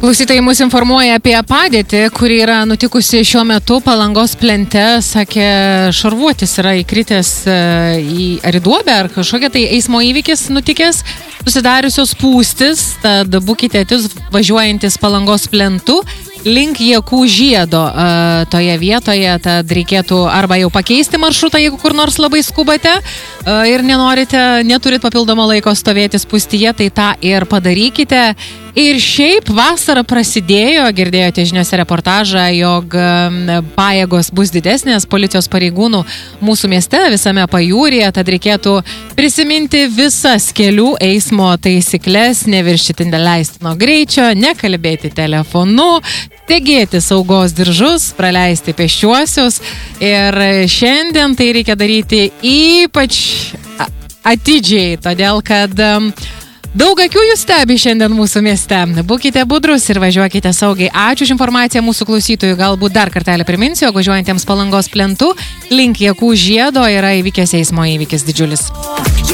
Klausytojai mus informuoja apie padėtį, kuri yra nutikusi šiuo metu Palangos plente. Sakė, šarvuotis yra įkritęs ar į duobę, ar kažkokia tai eismo įvykis nutikęs, susidariusios spūstis, tad būkite atidūs važiuojantis Palangos plentu link Jakų žiedo toje vietoje, tad reikėtų arba jau pakeisti maršrutą, jeigu kur nors labai skubate ir neturit papildomo laiko stovėti spūstyje, tai tą ir padarykite. Ir šiaip vasara prasidėjo, girdėjote žiniose reportažą, jog pajėgos bus didesnės policijos pareigūnų mūsų mieste, visame pajūryje, tad reikėtų prisiminti visas kelių eismo taisyklės, neviršyti neleistino greičio, nekalbėti telefonu, tegėti saugos diržus, praleisti pėsčiuosius. Ir šiandien tai reikia daryti ypač atidžiai, todėl kad daug akių jūs stebi šiandien mūsų mieste. Būkite budrus ir važiuokite saugiai. Ačiū už informaciją mūsų klausytojų. Galbūt dar kartelį priminsiu, jog važiuojantiems Palangos plentu link Jakų žiedo yra įvykęs eismo įvykis didžiulis.